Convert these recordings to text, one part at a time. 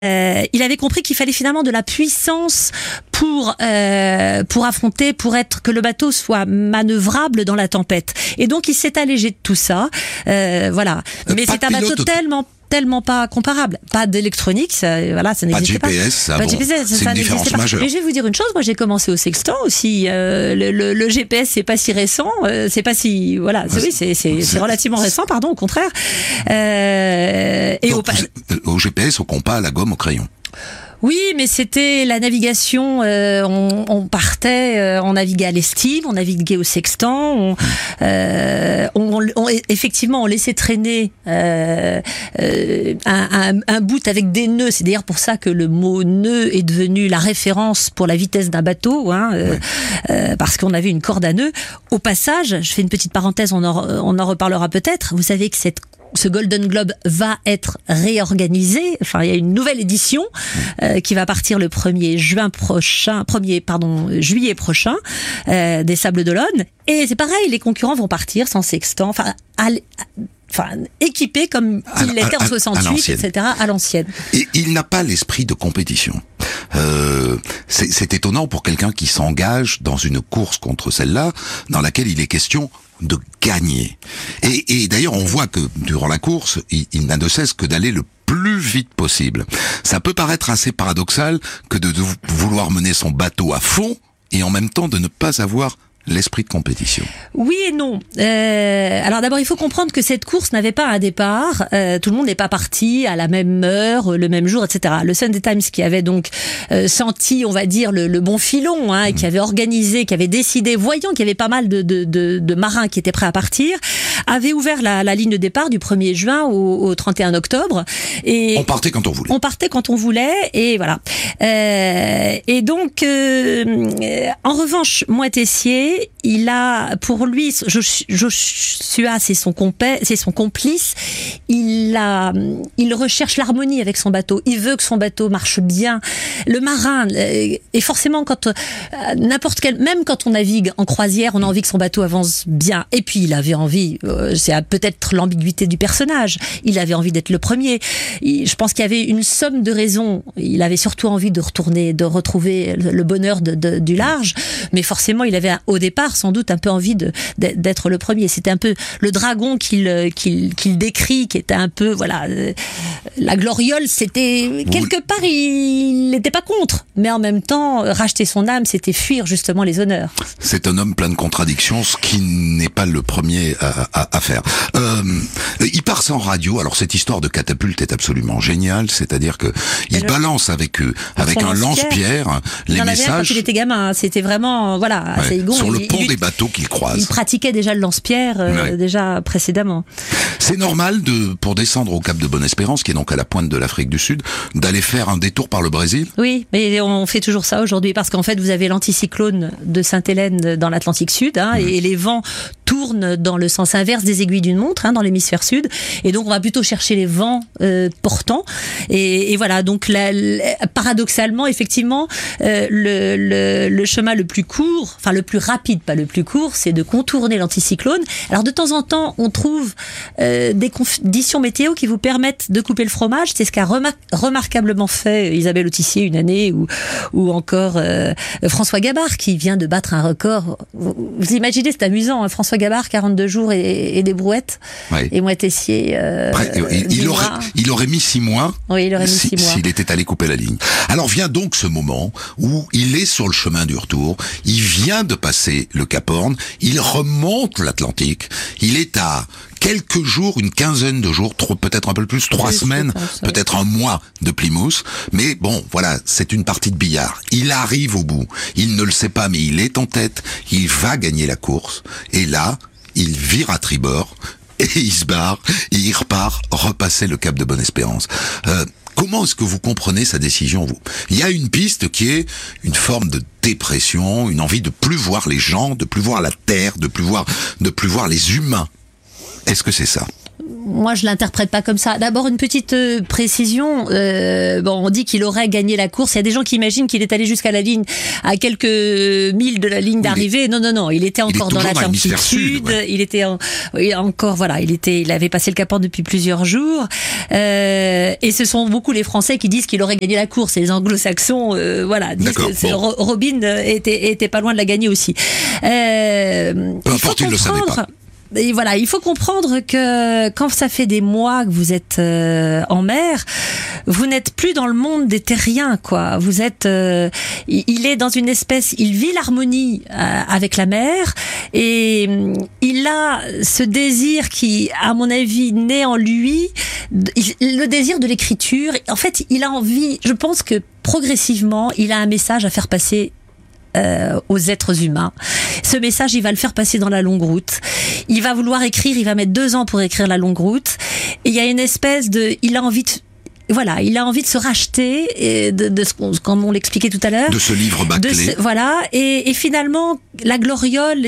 il avait compris qu'il fallait finalement de la puissance pour affronter, pour être que le bateau soit manœuvrable dans la tempête. Et donc il s'est allégé de tout ça, voilà. Mais c'est un bateau tellement pas comparable, pas d'électronique, ça n'existait pas. Pas de GPS, c'est une différence majeure. Mais je vais vous dire une chose, moi j'ai commencé au sextant aussi. Le GPS c'est pas si récent, c'est pas si c'est relativement récent, pardon, au contraire. Donc, au GPS, au compas, à la gomme, au crayon. Oui, mais c'était la navigation. On partait, on naviguait à l'estime, on naviguait au sextant. Effectivement, on laissait traîner un bout avec des nœuds. C'est d'ailleurs pour ça que le mot nœud est devenu la référence pour la vitesse d'un bateau, parce qu'on avait une corde à nœuds. Au passage, je fais une petite parenthèse, on en reparlera peut-être. Vous savez que ce Golden Globe va être réorganisé. Enfin, il y a une nouvelle édition qui va partir le 1er juillet prochain des Sables d'Olonne. Et c'est pareil, les concurrents vont partir sans sextant, équipés comme ils l'étaient en 68, etc., à l'ancienne. Et il n'a pas l'esprit de compétition. C'est étonnant pour quelqu'un qui s'engage dans une course contre celle-là, dans laquelle il est question de gagner. Et d'ailleurs, on voit que durant la course, il n'a de cesse que d'aller le plus vite possible. Ça peut paraître assez paradoxal que de vouloir mener son bateau à fond et en même temps de ne pas avoir l'esprit de compétition. Oui et non. Alors d'abord, il faut comprendre que cette course n'avait pas un départ. Tout le monde n'est pas parti à la même heure, le même jour, etc. Le Sunday Times, qui avait donc senti, on va dire, le bon filon, et qui avait organisé, qui avait décidé, voyant qu'il y avait pas mal de marins qui étaient prêts à partir, avait ouvert la ligne de départ du 1er juin au 31 octobre. Et on partait quand on voulait. On partait quand on voulait, et voilà. Et donc, en revanche, Moitessier, il a, pour lui, Joshua, c'est son complice. Il recherche l'harmonie avec son bateau. Il veut que son bateau marche bien. Le marin, et forcément, même quand on navigue en croisière, on a envie que son bateau avance bien. Et puis, il avait envie, c'est peut-être l'ambiguïté du personnage. Il avait envie d'être le premier. Je pense qu'il y avait une somme de raisons. Il avait surtout envie de retrouver le bonheur du large. Mais forcément, il avait au départ sans doute un peu envie d'être le premier. C'était un peu le dragon qu'il décrit, qui était un peu la gloriole. C'était quelque part, il n'était pas contre, mais en même temps, racheter son âme, c'était fuir justement les honneurs. C'est un homme plein de contradictions, ce qui n'est pas le premier à faire. Il part sans radio. Alors cette histoire de catapulte est absolument géniale, c'est-à-dire que il balance avec un lance-pierre les messages. Quand il était gamin, c'était vraiment sur le pont des bateaux qu'il croise. Il pratiquait déjà le lance-pierre déjà précédemment. C'est normal pour descendre au Cap de Bonne-Espérance, qui est donc à la pointe de l'Afrique du Sud, d'aller faire un détour par le Brésil. Oui, mais on fait toujours ça aujourd'hui parce qu'en fait vous avez l'anticyclone de Sainte-Hélène dans l'Atlantique Sud, et les vents tournent dans le sens inverse des aiguilles d'une montre, dans l'hémisphère sud, et donc on va plutôt chercher les vents portants, et voilà, donc paradoxalement, effectivement, le chemin le plus court, enfin le plus rapide, pas le plus court, c'est de contourner l'anticyclone. Alors de temps en temps, on trouve des conditions météo qui vous permettent de couper le fromage. C'est ce qu'a remarquablement fait Isabelle Autissier une année, ou encore François Gabard, qui vient de battre un record. Vous imaginez, c'est amusant, François Gabard, 42 jours et des brouettes, et Moitessier il aurait mis 6 mois, oui, il aurait mis 6 mois s'il était allé couper la ligne. Alors vient donc ce moment où il est sur le chemin du retour, il vient de passer le Cap Horn, il remonte l'Atlantique, il est à quelques jours, une quinzaine de jours, peut-être un peu plus, 3 semaines, peut-être un mois de Plymouth, mais bon, voilà, c'est une partie de billard. Il arrive au bout, il ne le sait pas, mais il est en tête, il va gagner la course, et là, il vire à tribord, et il se barre, et il repart repasser le Cap de Bonne-Espérance. Comment est-ce que vous comprenez sa décision, vous ? Il y a une piste qui est une forme de dépression, une envie de plus voir les gens, de plus voir la terre, de plus voir les humains. Est-ce que c'est ça ? moi, je l'interprète pas comme ça. D'abord, une petite précision. On dit qu'il aurait gagné la course. Il y a des gens qui imaginent qu'il est allé jusqu'à la ligne, à quelques milles de la ligne d'arrivée. Non. Il était encore dans l'altitude. Ouais. Il était encore, voilà, il avait passé le Cap Horn depuis plusieurs jours. Et ce sont beaucoup les Français qui disent qu'il aurait gagné la course. Et les Anglo-Saxons, disent que Robin était pas loin de la gagner aussi. Peu importe, il le savait pas. Et voilà, il faut comprendre que quand ça fait des mois que vous êtes en mer, vous n'êtes plus dans le monde des terriens, quoi. Vous êtes, il est dans une espèce, il vit l'harmonie avec la mer et il a ce désir qui, à mon avis, naît en lui, le désir de l'écriture. En fait, il a envie, je pense que progressivement, il a un message à faire passer aux êtres humains. Ce message, il va le faire passer dans la longue route. Il va vouloir écrire, il va mettre 2 ans pour écrire la longue route. Et il y a une espèce de, il a envie de se racheter et de ce comme on l'expliquait tout à l'heure. De ce livre bâclé. Et finalement, la gloriole,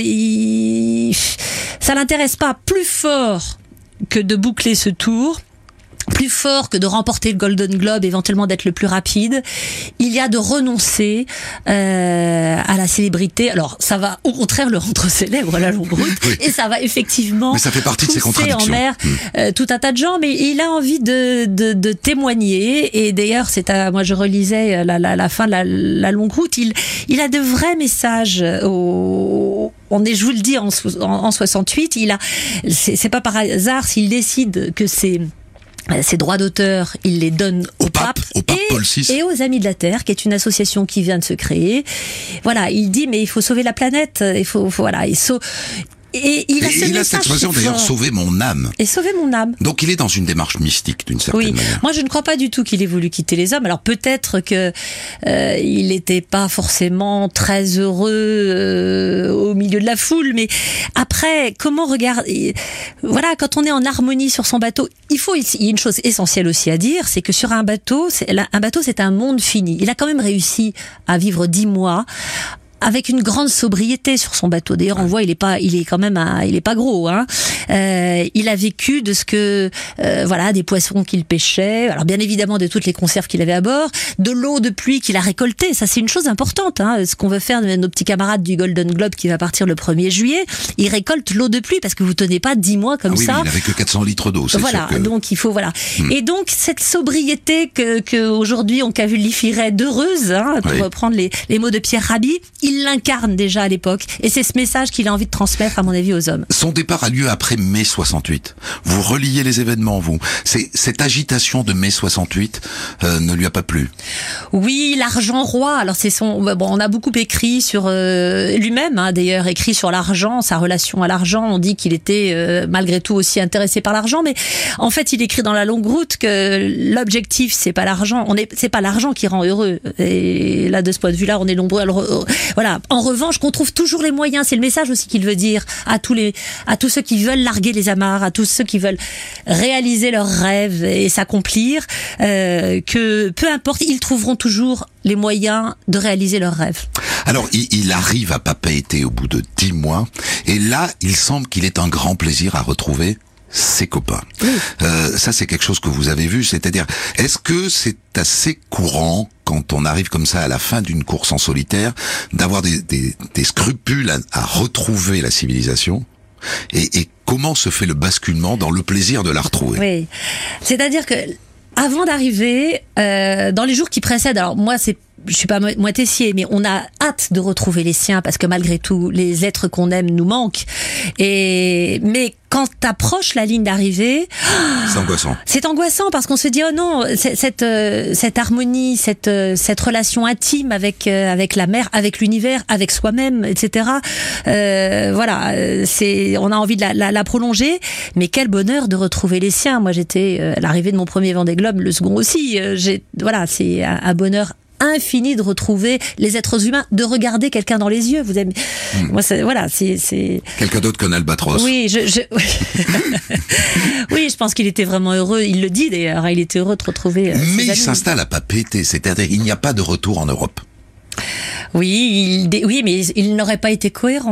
ça l'intéresse pas plus fort que de boucler ce tour. Plus fort que de remporter le Golden Globe, éventuellement d'être le plus rapide, il y a de renoncer à la célébrité. Alors, ça va au contraire le rendre célèbre, la longue route, oui. Et ça va effectivement mais ça fait partie de ses contradictions. En mer tout un tas de gens, mais il a envie de témoigner. Et d'ailleurs, moi je relisais la fin de la longue route. Il a de vrais messages je vous le dis, en 68, c'est pas par hasard s'il décide que ces droits d'auteur, il les donne au pape Paul VI. Et aux Amis de la Terre, qui est une association qui vient de se créer. Voilà, il dit mais il faut sauver la planète, Et il a cette expression d'ailleurs, sauver mon âme. Et sauver mon âme. Donc il est dans une démarche mystique d'une certaine manière. Moi je ne crois pas du tout qu'il ait voulu quitter les hommes. Alors peut-être que il n'était pas forcément très heureux au milieu de la foule, mais après comment regarder. Voilà, quand on est en harmonie sur son bateau, il y a une chose essentielle aussi à dire, c'est que sur un bateau, c'est un monde fini. Il a quand même réussi à vivre 10 mois. Avec une grande sobriété sur son bateau. D'ailleurs, on voit, il est pas gros, hein. Il a vécu de ce que, des poissons qu'il pêchait. Alors, bien évidemment, de toutes les conserves qu'il avait à bord, de l'eau de pluie qu'il a récoltée. Ça, c'est une chose importante, hein. Ce qu'on veut faire de nos petits camarades du Golden Globe qui va partir le 1er juillet. Ils récoltent l'eau de pluie parce que vous tenez pas 10 mois comme ça. Oui, il n'avait que 400 litres d'eau. Donc il faut, Et donc, cette sobriété que aujourd'hui on qualifierait d'heureuse, hein, pour reprendre les mots de Pierre Rabhi, il l'incarne déjà à l'époque, et c'est ce message qu'il a envie de transmettre, à mon avis, aux hommes. Son départ a lieu après mai 68. Vous reliez les événements, vous. Cette agitation de mai 68 ne lui a pas plu. Oui, l'argent roi. Alors on a beaucoup écrit sur lui-même, hein, d'ailleurs, écrit sur l'argent, sa relation à l'argent. On dit qu'il était malgré tout aussi intéressé par l'argent, mais en fait, il écrit dans la longue route que l'objectif, c'est pas l'argent. C'est pas l'argent qui rend heureux. Et là, de ce point de vue-là, on est nombreux à voilà. En revanche, qu'on trouve toujours les moyens. C'est le message aussi qu'il veut dire à tous ceux qui veulent larguer les amarres, à tous ceux qui veulent réaliser leurs rêves et s'accomplir, que peu importe, ils trouveront toujours les moyens de réaliser leurs rêves. Alors, il arrive à Papeete au bout de 10 mois, et là, il semble qu'il ait un grand plaisir à retrouver ses copains. Oui. Ça, c'est quelque chose que vous avez vu, c'est-à-dire, est-ce que c'est assez courant, quand on arrive comme ça à la fin d'une course en solitaire, d'avoir des scrupules à retrouver la civilisation, et comment se fait le basculement dans le plaisir de la retrouver? Oui, c'est-à-dire que avant d'arriver, dans les jours qui précèdent, alors moi je suis pas moitessier, mais on a hâte de retrouver les siens parce que malgré tout, les êtres qu'on aime nous manquent. Mais quand t'approches la ligne d'arrivée, c'est angoissant. C'est angoissant parce qu'on se dit oh non, cette harmonie, cette relation intime avec la mer, avec l'univers, avec soi-même, etc. On a envie de la prolonger, mais quel bonheur de retrouver les siens. Moi, j'étais à l'arrivée de mon premier Vendée Globe, le second aussi. C'est un bonheur infini de retrouver les êtres humains, de regarder quelqu'un dans les yeux. Vous aimez... Moi, c'est quelqu'un d'autre qu'un albatros. Oui, oui, je pense qu'il était vraiment heureux. Il le dit d'ailleurs. Il était heureux de retrouver. Mais il s'installe à Papeete, c'est-à-dire il n'y a pas de retour en Europe. Oui, mais il n'aurait pas été cohérent.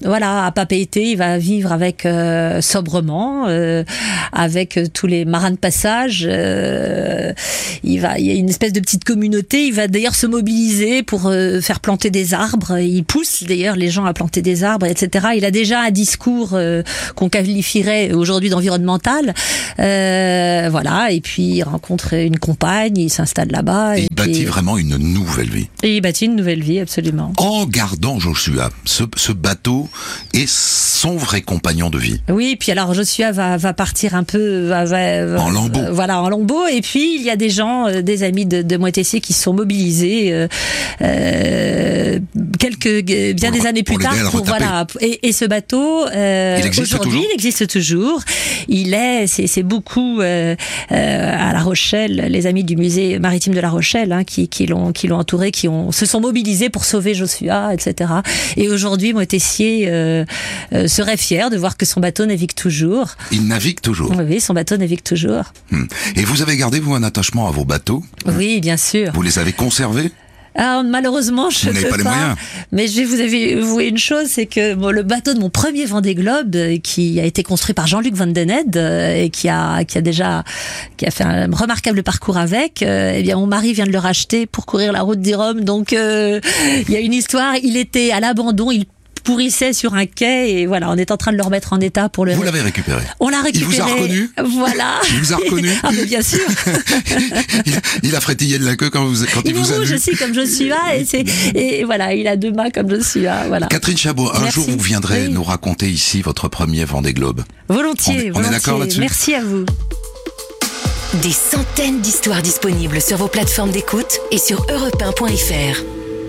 Voilà, à Papeete, il va vivre avec sobrement, avec tous les marins de passage. Il y a une espèce de petite communauté. Il va d'ailleurs se mobiliser pour faire planter des arbres. Il pousse d'ailleurs les gens à planter des arbres, etc. Il a déjà un discours qu'on qualifierait aujourd'hui d'environnemental. Voilà, et puis il rencontre une compagne, il s'installe là-bas. Et il bâtit vraiment une nouvelle vie. Et il bâtit une nouvelle vie, absolument. En gardant Joshua, ce bateau est son vrai compagnon de vie. Oui, puis alors Joshua va partir un peu en lambeaux. Voilà, en lambeaux. Et puis il y a des gens, des amis de Moitessier qui se sont mobilisés bien des années plus tard pour voilà. Et ce bateau aujourd'hui il existe toujours. C'est beaucoup à La Rochelle, les amis du musée maritime de La Rochelle qui l'ont entouré, se sont mobilisés pour sauver Joshua, etc. Et aujourd'hui Moitessier serait fier de voir que son bateau navigue toujours. Il navigue toujours. Oui, son bateau navigue toujours. Et vous avez gardé, vous, un attachement à vos bateaux? Oui, bien sûr. Vous les avez conservés? Alors, malheureusement, je ne peux pas. Les moyens. Mais je vais vous avouer une chose, c'est que le bateau de mon premier Vendée Globe, qui a été construit par Jean-Luc Van Den Ede, et qui a fait un remarquable parcours avec, eh bien, mon mari vient de le racheter pour courir la route du Rhum. Donc, il y a une histoire. Il était à l'abandon. Il pourrissait sur un quai et voilà, on est en train de le remettre en état pour le... Vous l'avez récupéré? On l'a récupéré. Il vous a reconnu? Voilà. Il vous a reconnu? Ah mais bien sûr. il a frétillé de la queue quand il vous a vu. Je suis comme Joshua et voilà, il a 2 mains comme Joshua, voilà. Catherine Chabot, un jour vous viendrez nous raconter ici votre premier Vendée Globe. Volontiers. On est d'accord là-dessus? Merci à vous. Des centaines d'histoires disponibles sur vos plateformes d'écoute et sur europe1.fr.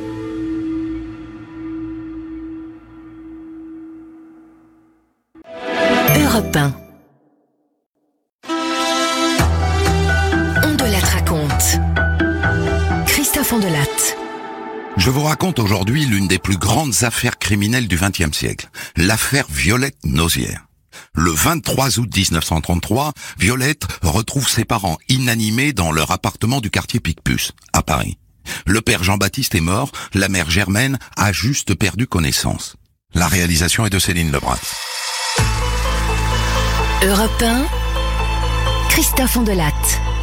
Europe 1. Ondelatte raconte. Christophe Ondelatte. Je vous raconte aujourd'hui l'une des plus grandes affaires criminelles du XXe siècle, l'affaire Violette Nozière. Le 23 août 1933, Violette retrouve ses parents inanimés dans leur appartement du quartier Picpus, à Paris. Le père Jean-Baptiste est mort, la mère Germaine a juste perdu connaissance. La réalisation est de Céline Lebras. Europe 1, Christophe Ondelatte.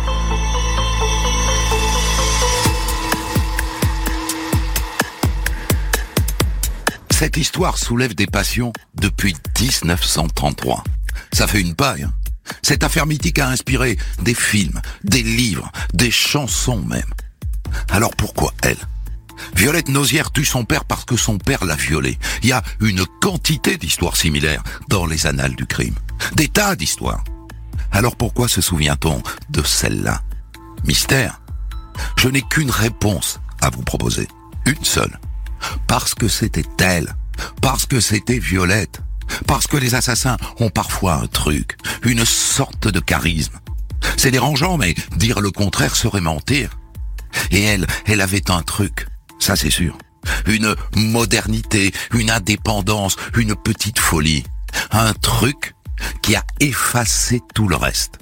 Cette histoire soulève des passions depuis 1933. Ça fait une paille. Cette affaire mythique a inspiré des films, des livres, des chansons même. Alors pourquoi elle? Violette Nozière tue son père parce que son père l'a violée. Il y a une quantité d'histoires similaires dans les annales du crime. Des tas d'histoires. Alors pourquoi se souvient-on de celle-là? Mystère. Je n'ai qu'une réponse à vous proposer. Une seule. Parce que c'était elle. Parce que c'était Violette. Parce que les assassins ont parfois un truc. Une sorte de charisme. C'est dérangeant, mais dire le contraire serait mentir. Et elle avait un truc. Ça c'est sûr. Une modernité, une indépendance, une petite folie. Un truc qui a effacé tout le reste.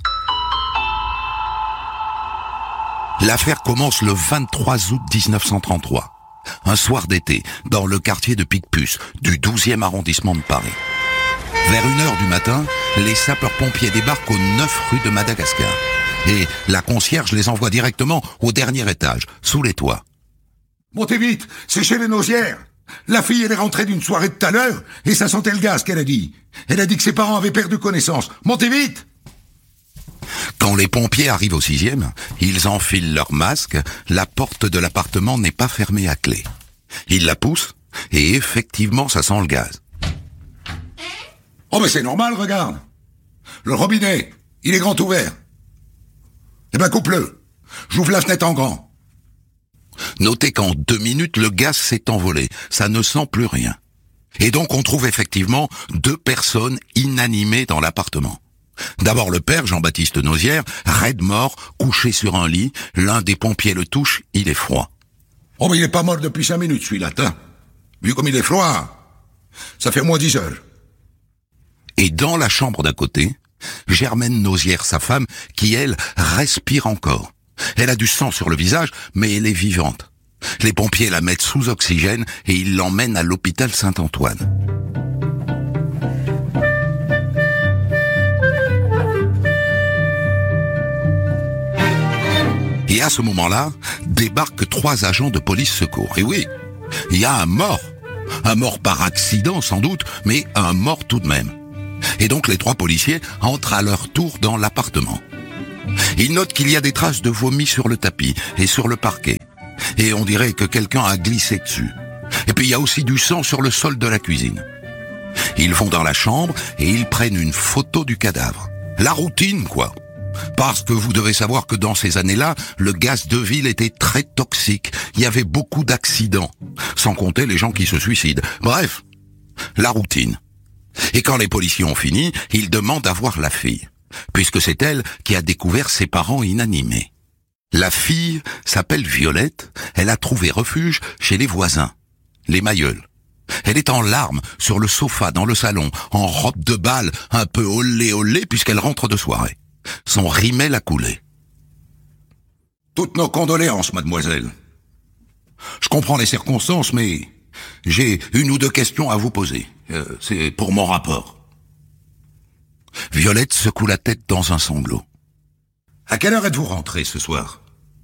L'affaire commence le 23 août 1933. Un soir d'été, dans le quartier de Picpus, du 12e arrondissement de Paris. Vers 1h du matin, les sapeurs-pompiers débarquent au 9 rue de Madagascar. Et la concierge les envoie directement au dernier étage, sous les toits. Montez vite, c'est chez les Nozières. La fille, elle est rentrée d'une soirée de tout à l'heure, et ça sentait le gaz qu'elle a dit. Elle a dit que ses parents avaient perdu connaissance. Montez vite! Quand les pompiers arrivent au 6e, ils enfilent leur masque, la porte de l'appartement n'est pas fermée à clé. Ils la poussent, et effectivement, ça sent le gaz. Oh mais c'est normal, regarde. Le robinet, il est grand ouvert. Eh ben coupe-le. J'ouvre la fenêtre en grand. Notez qu'en 2 minutes, le gaz s'est envolé. Ça ne sent plus rien. Et donc, on trouve effectivement 2 personnes inanimées dans l'appartement. D'abord le père, Jean-Baptiste Nozière, raide mort, couché sur un lit. L'un des pompiers le touche, il est froid. Oh mais il est pas mort depuis 5 minutes, celui-là, hein. Vu comme il est froid, ça fait au moins 10 heures. Et dans la chambre d'à côté, Germaine Nozière, sa femme, qui elle, respire encore. Elle a du sang sur le visage, mais elle est vivante. Les pompiers la mettent sous oxygène et ils l'emmènent à l'hôpital Saint-Antoine. Et à ce moment-là, débarquent 3 agents de police secours. Et oui, il y a un mort. Un mort par accident sans doute, mais un mort tout de même. Et donc les 3 policiers entrent à leur tour dans l'appartement. Ils notent qu'il y a des traces de vomi sur le tapis et sur le parquet. Et on dirait que quelqu'un a glissé dessus. Et puis il y a aussi du sang sur le sol de la cuisine. Ils vont dans la chambre et ils prennent une photo du cadavre. La routine, quoi. Parce que vous devez savoir que dans ces années-là, le gaz de ville était très toxique. Il y avait beaucoup d'accidents. Sans compter les gens qui se suicident. Bref, la routine. Et quand les policiers ont fini, ils demandent à voir la fille. Puisque c'est elle qui a découvert ses parents inanimés. La fille s'appelle Violette. Elle a trouvé refuge chez les voisins, les Mailleuls. Elle est en larmes sur le sofa dans le salon, en robe de bal, un peu olé olé puisqu'elle rentre de soirée. Son rimel a coulé. Toutes nos condoléances, mademoiselle. Je comprends les circonstances, mais j'ai 1 ou 2 questions à vous poser. C'est pour mon rapport. Violette secoue la tête dans un sanglot. À quelle heure êtes-vous rentré ce soir?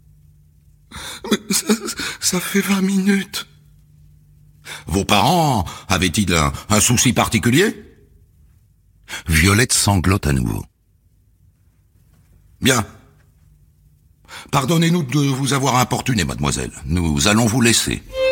Ça fait 20 minutes. Vos parents avaient-ils un souci particulier? Violette sanglote à nouveau. Bien. Pardonnez-nous de vous avoir importuné, mademoiselle. Nous allons vous laisser.